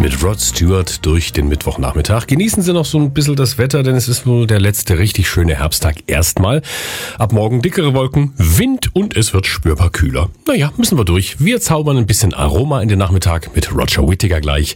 mit Rod Stewart durch den Mittwochnachmittag. Genießen Sie noch so ein bisschen das Wetter, denn es ist nur der letzte richtig schöne Herbsttag erstmal. Ab morgen dickere Wolken, Wind und es wird spürbar kühler. Naja, müssen wir durch. Wir zaubern ein bisschen Aroma in den Nachmittag mit Roger Whittaker gleich.